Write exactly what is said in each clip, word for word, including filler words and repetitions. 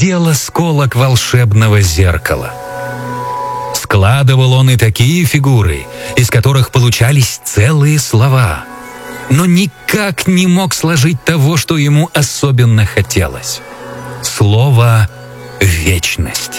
сделал осколок волшебного зеркала. Складывал он и такие фигуры, из которых получались целые слова, но никак не мог сложить того, что ему особенно хотелось. Слово «вечность».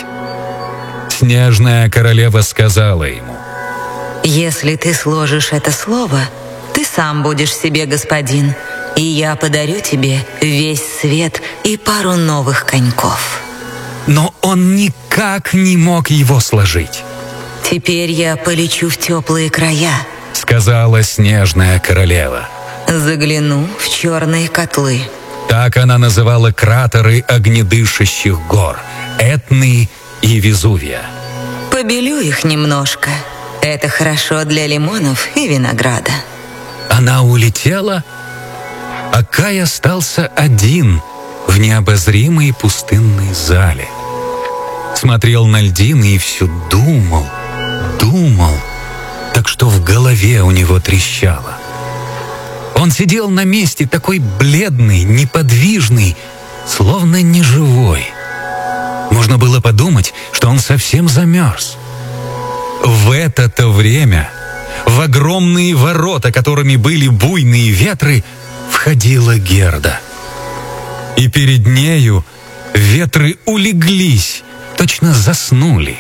Снежная королева сказала ему: «Если ты сложишь это слово, ты сам будешь себе господин, и я подарю тебе весь свет и пару новых коньков». Но он никак не мог его сложить. «Теперь я полечу в теплые края», — сказала снежная королева. «Загляну в черные котлы». Так она называла кратеры огнедышащих гор — Этны и Везувия. «Побелю их немножко. Это хорошо для лимонов и винограда». Она улетела, а Кай остался один в необозримой пустынной зале. Смотрел на льдины и все думал, думал, так что в голове у него трещало. Он сидел на месте такой бледный, неподвижный, словно неживой. Можно было подумать, что он совсем замерз. В это-то время в огромные ворота, которыми были буйные ветры, входила Герда. И перед нею ветры улеглись, точно заснули.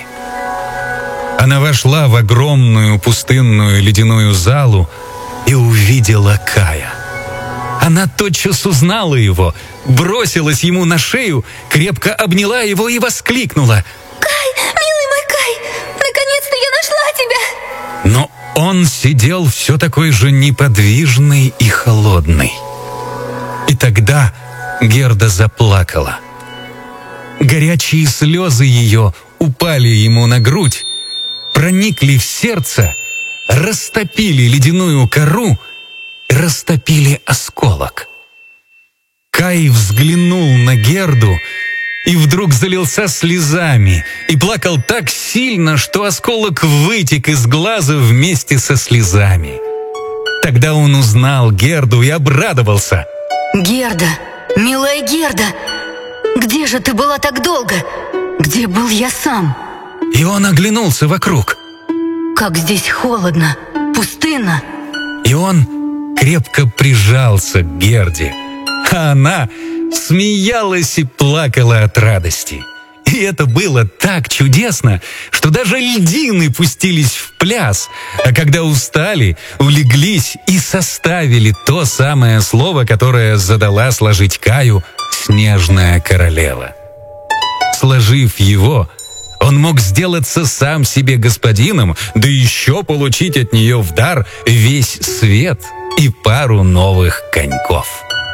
Она вошла в огромную пустынную ледяную залу и увидела Кая. Она тотчас узнала его, бросилась ему на шею, крепко обняла его и воскликнула: «Кай, милый мой Кай, наконец-то я нашла тебя!» Но он сидел все такой же неподвижный и холодный. И тогда Герда заплакала. Горячие слезы ее упали ему на грудь, проникли в сердце, растопили ледяную кору, растопили осколок. Кай взглянул на Герду и вдруг залился слезами и плакал так сильно, что осколок вытек из глаза вместе со слезами. Тогда он узнал Герду и обрадовался. «Герда, милая Герда, где же ты была так долго? Где был я сам?» И он оглянулся вокруг. «Как здесь холодно, пустынно!» И он крепко прижался к Герде, а она смеялась и плакала от радости. И это было так чудесно, что даже льдины пустились в пляс, а когда устали, улеглись и составили то самое слово, которое задала сложить Каю снежная королева. Сложив его, он мог сделаться сам себе господином, да еще получить от нее в дар весь свет и пару новых коньков.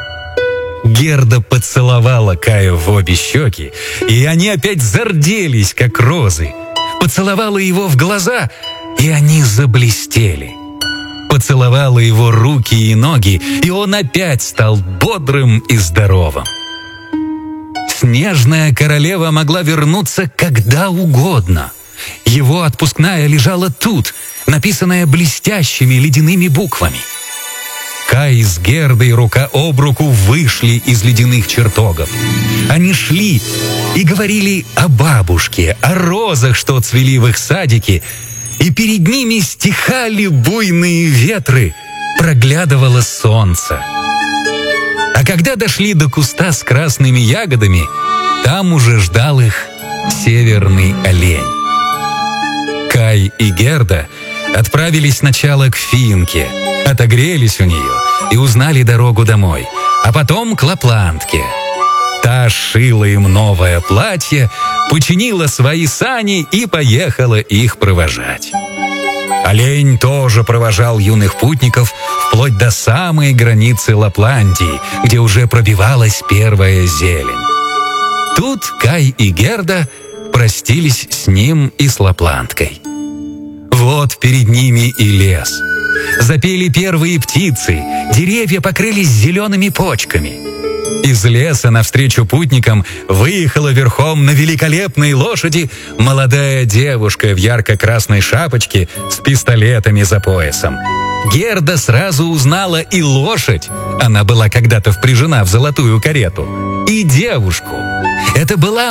Герда поцеловала Кая в обе щеки, и они опять зарделись, как розы. Поцеловала его в глаза, и они заблестели. Поцеловала его руки и ноги, и он опять стал бодрым и здоровым. Снежная королева могла вернуться когда угодно. Его отпускная лежала тут, написанная блестящими ледяными буквами. Кай с Гердой рука об руку вышли из ледяных чертогов. Они шли и говорили о бабушке, о розах, что цвели в их садике, и перед ними стихали буйные ветры, проглядывало солнце. А когда дошли до куста с красными ягодами, там уже ждал их северный олень. Кай и Герда отправились сначала к Финке, отогрелись у нее и узнали дорогу домой, а потом к Лапландке. Та шила им новое платье, починила свои сани и поехала их провожать. Олень тоже провожал юных путников вплоть до самой границы Лапландии, где уже пробивалась первая зелень. Тут Кай и Герда простились с ним и с Лапландкой. Вот перед ними и лес. Запели первые птицы, деревья покрылись зелеными почками. Из леса навстречу путникам выехала верхом на великолепной лошади молодая девушка в ярко-красной шапочке с пистолетами за поясом. Герда сразу узнала и лошадь, она была когда-то впряжена в золотую карету, и девушку. Это была